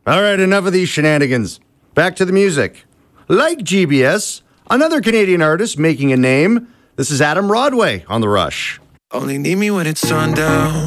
All right, enough of these shenanigans. Back to the music. Like GBS, another Canadian artist making a name. This is Adam Rodway on The Rush. Only need me when it's sundown.